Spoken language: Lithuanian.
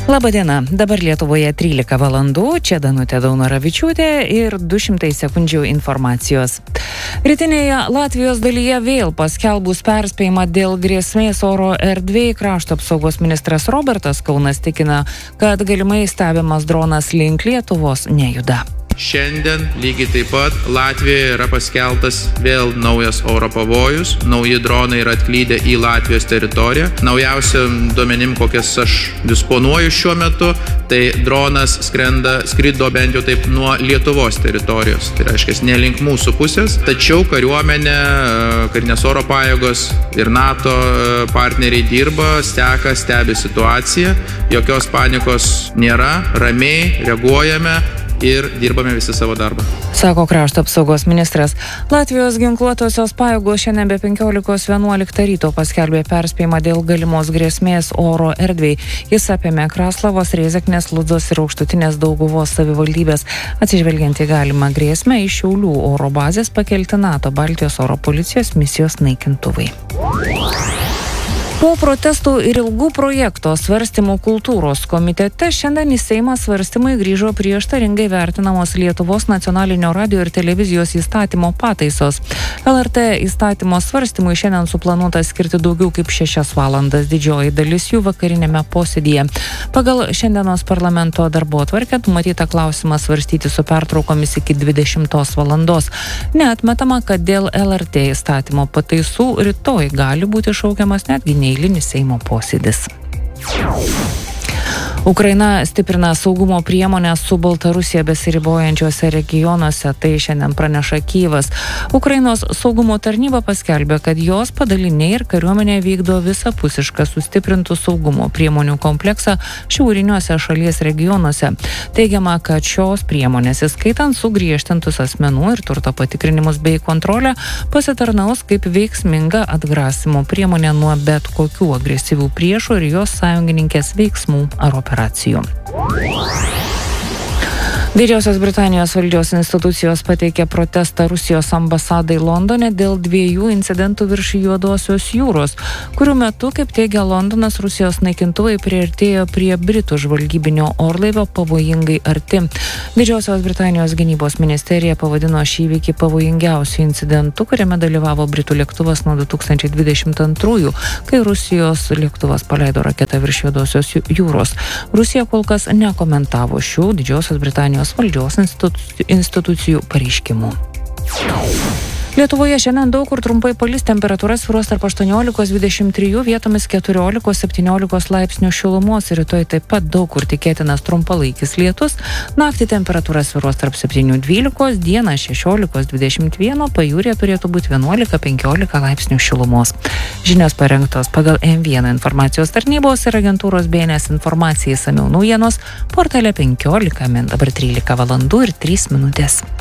Labadiena, dabar Lietuvoje 13 valandų, čia Danutė Daunoravičiūtė ir 200 sekundžių informacijos. Rytinėje Latvijos dalyje vėl paskelbus perspėjimą dėl grėsmės oro erdvėj, krašto apsaugos ministras Robertas Kaunas tikina, kad galimai stebimas dronas link Lietuvos nejuda. Šiandien lygiai taip pat Latvijoje yra paskeltas vėl naujas oro pavojus, nauji dronai yra atklydę į Latvijos teritoriją. Naujausiam duomenim, kokias aš disponuoju šiuo metu, tai dronas skrido bent jau taip nuo Lietuvos teritorijos, tai reiškia ne link mūsų pusės, tačiau kariuomenė, karinės oro pajėgos ir NATO partneriai dirba, stebi situaciją, jokios panikos nėra, ramiai reaguojame ir dirbame visi savo darbą. Sako krašto apsaugos ministras. Latvijos ginkluotosios pajėgos šiandien be 15:11 ryto paskelbė perspėjimą dėl galimos grėsmės oro erdvėj. Jis apėmė Kraslavos, Rėzeknės, Ludzos ir Aukštutinės Dauguvos savivaldybės. Atsižvelgiant į galimą grėsmę, iš Šiaulių oro bazės pakelti NATO Baltijos oro policijos misijos naikintuvai. Po protestų ir ilgų projekto svarstymų kultūros komitete šiandien į Seimą svarstymui grįžo prieštaringai vertinamos Lietuvos nacionalinio radijo ir televizijos įstatymo pataisos. LRT įstatymo svarstymui šiandien suplanuota skirti daugiau kaip 6 valandas, didžioji dalis jų vakarinėme posėdyje. Pagal šiandienos parlamento darbotvarkę numatyta klausimą svarstyti su pertraukomis iki 20 valandos. Neatmetama, kad dėl LRT įstatymo pataisų rytoj gali būti šaukiamas netgi neeilinis Seimo posėdis. Ukraina stiprina saugumo priemonės su Baltarusija besiribojančiuose regionuose, tai šiandien praneša Kyjivas. Ukrainos saugumo tarnyba paskelbė, kad jos padaliniai ir kariuomenė vykdo visapusišką sustiprintų saugumo priemonių kompleksą šiauriniuose šalies regionuose. Teigiama, kad šios priemonės, įskaitant sugriežtintus asmenų ir turto patikrinimus bei kontrolę, pasitarnaus kaip veiksminga atgrasimo priemonė nuo bet kokių agresyvių priešų ir jos sąjungininkės veiksmų ar operacijų. Didžiosios Britanijos valdžios institucijos pateikė protestą Rusijos ambasadai Londone dėl 2 incidentų virš Juodosios jūros, kurių metu, kaip teigia Londonas, Rusijos naikintuvai priartėjo prie Britų žvalgybinio orlaivio pavojingai arti. Didžiosios Britanijos gynybos ministerija pavadino šį įvykį pavojingiausiu incidentu, kuriame dalyvavo Britų lėktuvas nuo 2022, kai Rusijos lėktuvas paleido raketą virš Juodosios jūros. Rusija kol kas nekomentavo šių Didžiosios Britanijos valdžios institucijų pareiškimų. Lietuvoje šiandien daug kur trumpai palis, temperatūra svyruos tarp 18-23, vietomis 14-17 laipsnių šilumos. Rytoj taip pat daug kur tikėtinas trumpalaikis lietus. Naktį temperatūra svyruos tarp 7-12, dieną 16-21, pajūryje turėtų būti 11-15 laipsnių šilumos. Žinios parengtos pagal M1 informacijos tarnybos ir agentūros BNS informacijai, išsamiau naujienos portale 15 min, dabar 13 valandų ir 3 minutės.